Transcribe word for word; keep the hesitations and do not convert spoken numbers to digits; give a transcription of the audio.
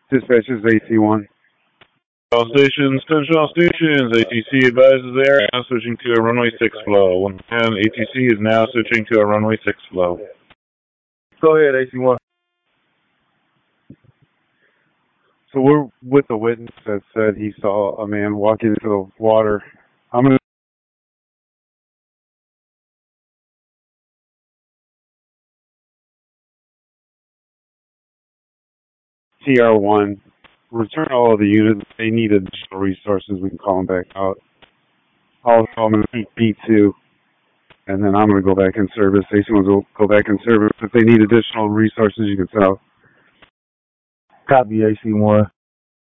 Dispatch is A T one. All stations, attention all stations. A T C advises they are now switching to a runway six flow. Once again, A T C is now switching to a runway six flow. Go ahead, A T one. So we're with a witness that said he saw a man walk into the water. I'm going to T R one, return all of the units. If they need additional resources, we can call them back out. Also, I'm going to keep B two, and then I'm going to go back in service. A C one will go back in service. If they need additional resources, you can send out. Copy, A C one.